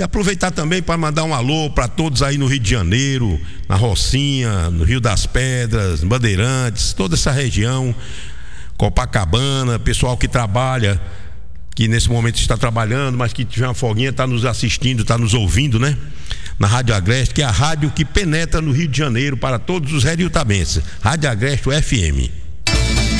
E aproveitar também para mandar um alô para todos aí no Rio de Janeiro, na Rocinha, no Rio das Pedras, Bandeirantes, toda essa região, Copacabana, pessoal que trabalha, que nesse momento está trabalhando, mas que tiver uma folguinha, está nos assistindo, está nos ouvindo, né? Na Rádio Agreste, que é a rádio que penetra no Rio de Janeiro para todos os heriotabenses. Rádio Agreste FM.